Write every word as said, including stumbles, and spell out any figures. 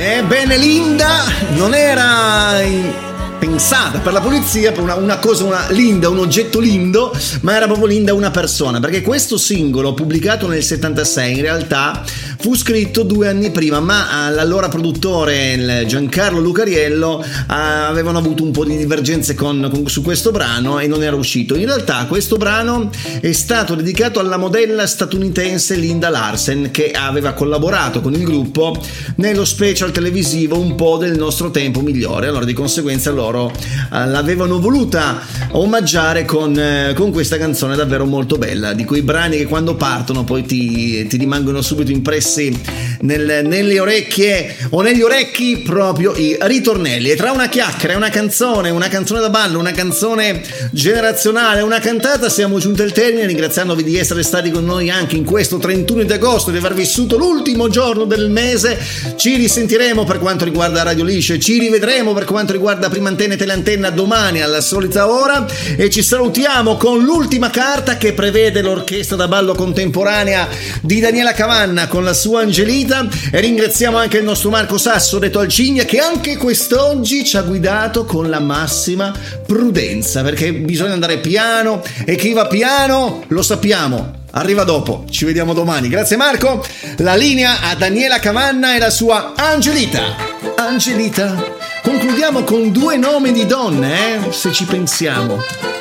Ebbene, Linda non era pensata per la polizia, per una, una cosa, una Linda, un oggetto lindo, ma era proprio Linda una persona, perché questo singolo, pubblicato nel settantasei, in realtà fu scritto due anni prima, ma l'allora produttore Giancarlo Lucariello avevano avuto un po' di divergenze con, con, su questo brano e non era uscito. In realtà questo brano è stato dedicato alla modella statunitense Linda Larsen, che aveva collaborato con il gruppo nello special televisivo Un po' del nostro tempo migliore. Allora di conseguenza loro l'avevano voluta omaggiare con, eh, con questa canzone davvero molto bella, di quei brani che quando partono poi ti, ti rimangono subito impressi nel, nelle orecchie o negli orecchi proprio i ritornelli. E tra una chiacchiera e una canzone, una canzone da ballo, una canzone generazionale, una cantata, siamo giunti al termine, ringraziandovi di essere stati con noi anche in questo trentuno di agosto, di aver vissuto l'ultimo giorno del mese. Ci risentiremo per quanto riguarda Radio Lisce, ci rivedremo per quanto riguarda Prima Antenna e Teleantenna domani alla solita ora, e ci salutiamo con l'ultima carta che prevede l'orchestra da ballo contemporanea di Daniela Cavanna con la sua Angelita, e ringraziamo anche il nostro Marco Sasso detto Alcigna, che anche quest'oggi ci ha guidato con la massima prudenza, perché bisogna andare piano e chi va piano lo sappiamo arriva dopo. Ci vediamo domani. Grazie Marco. La linea a Daniela Cavanna e la sua Angelita. Angelita. Concludiamo con due nomi di donne, eh? Se ci pensiamo.